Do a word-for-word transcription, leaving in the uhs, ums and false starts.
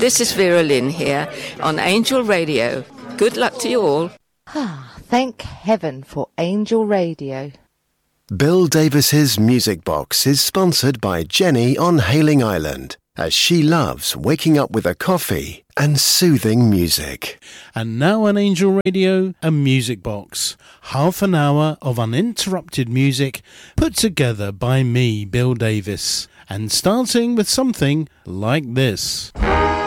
This is Vera Lynn here on Angel Radio. Good luck to you all. Ah, thank heaven for Angel Radio. Bill Davis's Music Box is sponsored by Jenny on Hailing Island, as she loves waking up with a coffee and soothing music. And now on Angel Radio, a Music Box. Half an hour of uninterrupted music put together by me, Bill Davis. And starting with something like this.